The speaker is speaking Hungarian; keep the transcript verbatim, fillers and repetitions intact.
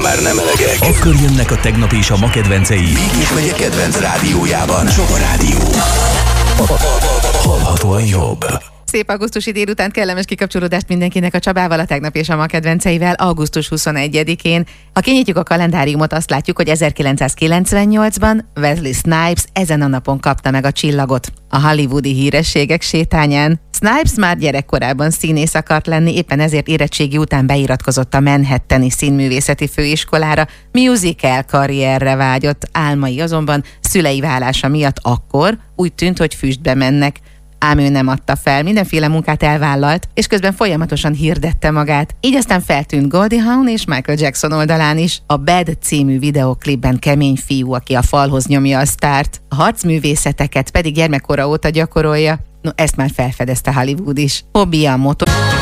már nem elegek. Akkor jönnek a tegnap és a ma kedvencei. Békés megye kedvenc rádiójában. Csoba Rádió. Hallhatóan jobb. Szép augusztusi délután, kellemes kikapcsolódást mindenkinek a Csabával, a tegnap és a ma kedvenceivel augusztus huszonegyedikén. Ha kinyitjuk a kalendáriumot, azt látjuk, hogy ezerkilencszázkilencvennyolcban Wesley Snipes ezen a napon kapta meg a csillagot a hollywoodi hírességek sétányán. Snipes már gyerekkorában színész akart lenni, éppen ezért érettségi után beiratkozott a Manhattani Színművészeti Főiskolára, musical karrierre vágyott, álmai azonban szülei válása miatt akkor úgy tűnt, hogy füstbe mennek. Ám ő nem adta fel, mindenféle munkát elvállalt, és közben folyamatosan hirdette magát. Így aztán feltűnt Goldie Hawn és Michael Jackson oldalán is. A Bad című videoklipben kemény fiú, aki a falhoz nyomja a sztárt. A harcművészeteket pedig gyermekkora óta gyakorolja. No, ezt már felfedezte Hollywood is. Hobbija a motor...